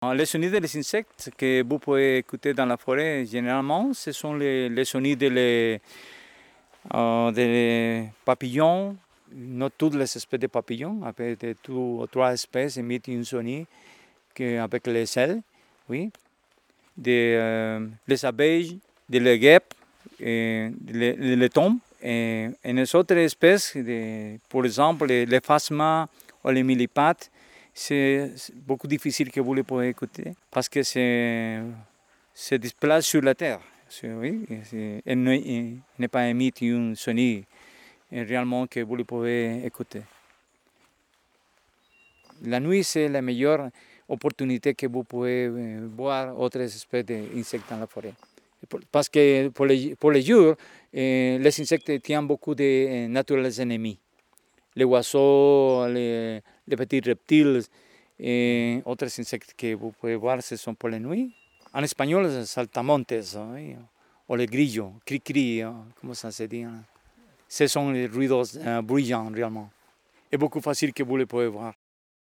Les sons des insectes que vous pouvez écouter dans la forêt, généralement, ce sont les sons des papillons, non toutes les espèces de papillons, avec trois espèces émettent un son avec les ailes, oui. Les abeilles, les guêpes, les tombes. Et les autres espèces, par exemple les phasmas ou les millipates, c'est beaucoup difficile que vous les pouvez écouter parce que se déplace sur la terre. Oui, elle n'est pas émis un son réellement que vous les pouvez écouter. La nuit, c'est la meilleure opportunité que vous pouvez voir autres espèces d'insectes dans la forêt. Parce que pour les jours, les insectes tiennent beaucoup de naturels ennemis. Les oiseaux, les petits reptiles, et autres insectes que vous pouvez voir, ce sont pour la nuit. En espagnol, saltamontes, oui, ou les grillos, cri-cri, comment ça se dit. Ce sont les ruidos bruyants, réellement. C'est beaucoup facile que vous les pouvez voir.